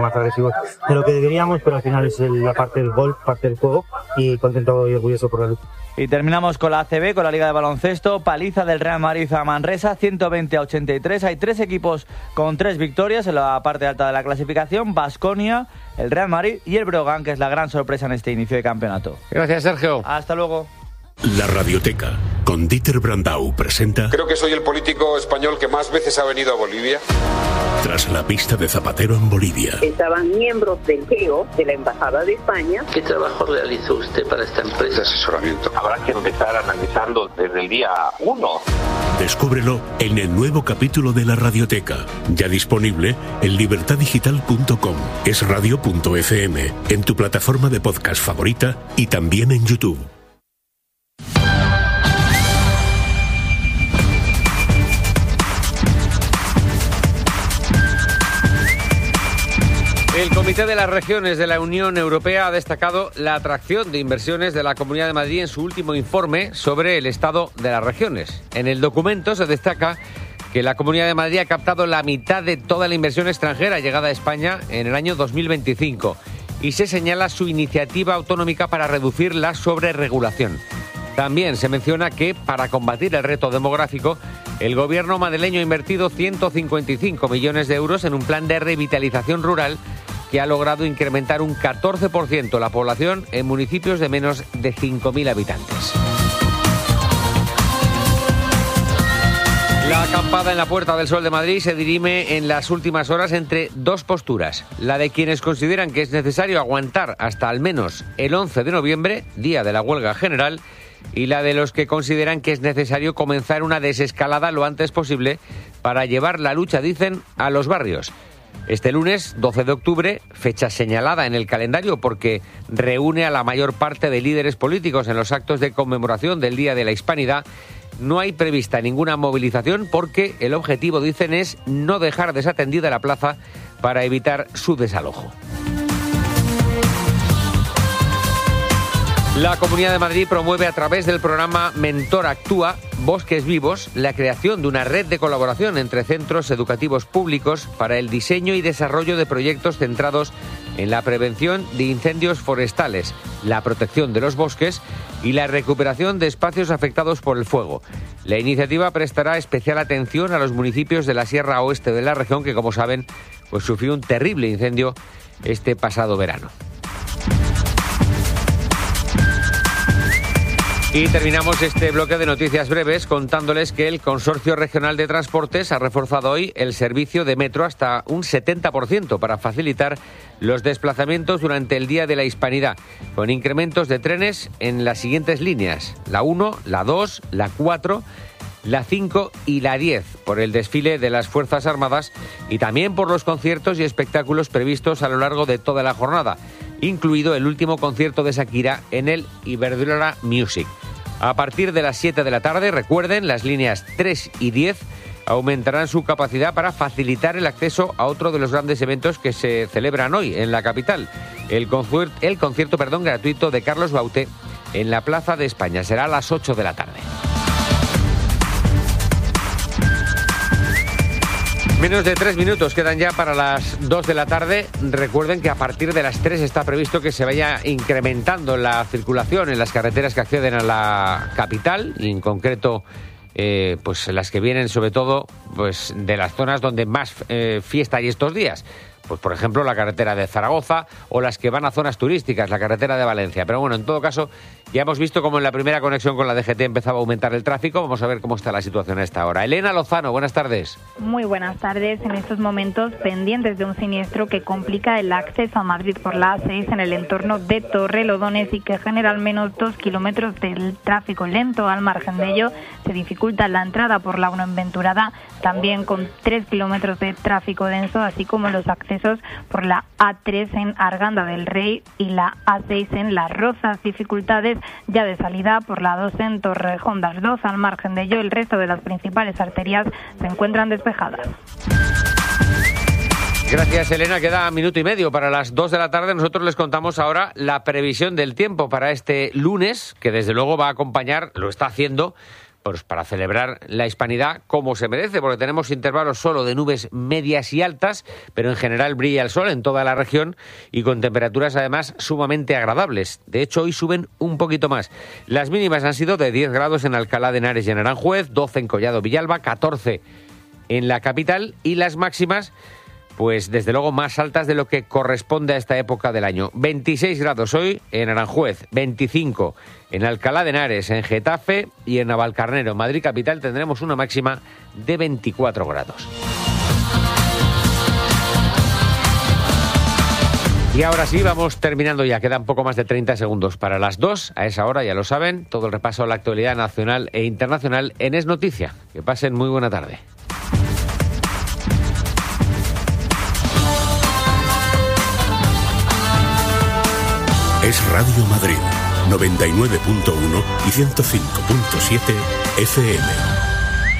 más agresivos de lo que deberíamos, pero al final es la parte del gol, parte del juego, y contento y orgulloso por la lucha. Y terminamos con la ACB, con la Liga de Baloncesto. Paliza del Real Madrid a Manresa, 120-83. Hay 3 equipos con 3 victorias en la parte alta de la clasificación: Baskonia, el Real Madrid y el Breogán, que es la gran sorpresa en este inicio de campeonato. Gracias, Sergio. Hasta luego. La Radioteca, con Dieter Brandau, presenta... Creo que soy el político español que más veces ha venido a Bolivia. Tras la pista de Zapatero en Bolivia. Estaban miembros del GEO, de la Embajada de España. ¿Qué trabajo realizó usted para esta empresa? De asesoramiento. Habrá que empezar analizando desde el día 1. Descúbrelo en el nuevo capítulo de La Radioteca, ya disponible en libertadigital.com, esradio.fm, en tu plataforma de podcast favorita y también en YouTube. El Comité de las Regiones de la Unión Europea ha destacado la atracción de inversiones de la Comunidad de Madrid en su último informe sobre el estado de las regiones. En el documento se destaca que la Comunidad de Madrid ha captado la mitad de toda la inversión extranjera llegada a España en el año 2025 y se señala su iniciativa autonómica para reducir la sobreregulación. También se menciona que, para combatir el reto demográfico, el gobierno madrileño ha invertido 155 millones de euros en un plan de revitalización rural que ha logrado incrementar un 14% la población en municipios de menos de 5.000 habitantes. La acampada en la Puerta del Sol de Madrid se dirime en las últimas horas entre 2 posturas. La de quienes consideran que es necesario aguantar hasta al menos el 11 de noviembre, día de la huelga general, y la de los que consideran que es necesario comenzar una desescalada lo antes posible para llevar la lucha, dicen, a los barrios. Este lunes, 12 de octubre, fecha señalada en el calendario porque reúne a la mayor parte de líderes políticos en los actos de conmemoración del Día de la Hispanidad, no hay prevista ninguna movilización porque el objetivo, dicen, es no dejar desatendida la plaza para evitar su desalojo. La Comunidad de Madrid promueve a través del programa Mentor Actúa Bosques Vivos la creación de una red de colaboración entre centros educativos públicos para el diseño y desarrollo de proyectos centrados en la prevención de incendios forestales, la protección de los bosques y la recuperación de espacios afectados por el fuego. La iniciativa prestará especial atención a los municipios de la Sierra Oeste de la región que, como saben, pues sufrió un terrible incendio este pasado verano. Y terminamos este bloque de noticias breves contándoles que el Consorcio Regional de Transportes ha reforzado hoy el servicio de metro hasta un 70% para facilitar los desplazamientos durante el Día de la Hispanidad, con incrementos de trenes en las siguientes líneas: la 1, la 2, la 4, la 5 y la 10, por el desfile de las Fuerzas Armadas y también por los conciertos y espectáculos previstos a lo largo de toda la jornada, incluido el último concierto de Shakira en el Iberdrola Music. A partir de las 7 de la tarde, recuerden, las líneas 3 y 10 aumentarán su capacidad para facilitar el acceso a otro de los grandes eventos que se celebran hoy en la capital, el concierto gratuito de Carlos Baute en la Plaza de España. Será a las 8 de la tarde. Menos de 3 minutos quedan ya para las 2 de la tarde. Recuerden que a partir de las 3 está previsto que se vaya incrementando la circulación en las carreteras que acceden a la capital, y en concreto pues las que vienen sobre todo pues de las zonas donde más fiesta hay estos días. Pues por ejemplo la carretera de Zaragoza o las que van a zonas turísticas, la carretera de Valencia. Pero bueno, en todo caso, ya hemos visto cómo en la primera conexión con la DGT empezaba a aumentar el tráfico. Vamos a ver cómo está la situación a esta hora. Elena Lozano, buenas tardes. Muy buenas tardes. En estos momentos pendientes de un siniestro que complica el acceso a Madrid por la A6 en el entorno de Torrelodones y que genera al menos 2 kilómetros del tráfico lento. Al margen de ello, se dificulta la entrada por la 1 en Venturada, también con 3 kilómetros de tráfico denso, así como los accesos por la A3 en Arganda del Rey y la A6 en Las Rozas. Dificultades ya de salida por la 2 en Torrejón das Dous. Al margen de ello, el resto de las principales arterias se encuentran despejadas. Gracias, Elena. Queda minuto y medio para las 2 de la tarde. Nosotros les contamos ahora la previsión del tiempo para este lunes, que desde luego va a acompañar, lo está haciendo, pues para celebrar la hispanidad como se merece, porque tenemos intervalos solo de nubes medias y altas, pero en general brilla el sol en toda la región y con temperaturas además sumamente agradables. De hecho, hoy suben un poquito más. Las mínimas han sido de 10 grados en Alcalá de Henares y en Aranjuez, 12 en Collado Villalba, 14 en la capital, y las máximas, pues desde luego más altas de lo que corresponde a esta época del año. 26 grados hoy en Aranjuez, 25 en Alcalá de Henares, en Getafe y en Navalcarnero. En Madrid capital tendremos una máxima de 24 grados. Y ahora sí, vamos terminando ya. Quedan poco más de 30 segundos para las 2. A esa hora, ya lo saben, todo el repaso a la actualidad nacional e internacional en Es Noticia. Que pasen muy buena tarde. Es Radio Madrid, 99.1 y 105.7 FM.